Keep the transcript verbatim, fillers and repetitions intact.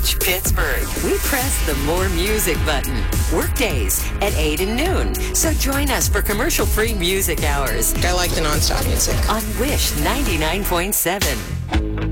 Reach Pittsburgh. We press the more music button. Workdays at eight and noon. So join us for commercial-free music hours I like the nonstop music. on Wish ninety-nine point seven.